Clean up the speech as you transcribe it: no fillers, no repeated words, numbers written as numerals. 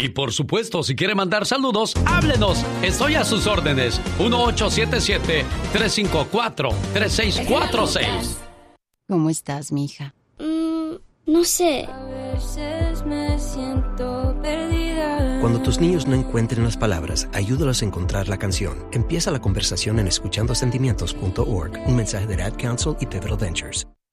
Y por supuesto, si quiere mandar saludos, háblenos. Estoy a sus órdenes. 1877-354-3646. ¿Cómo estás, mija? No sé. A veces me siento perdida. Cuando tus niños no encuentren las palabras, ayúdalos a encontrar la canción. Empieza la conversación en escuchandosentimientos.org. Un mensaje de Ad Council y Pivotal Ventures.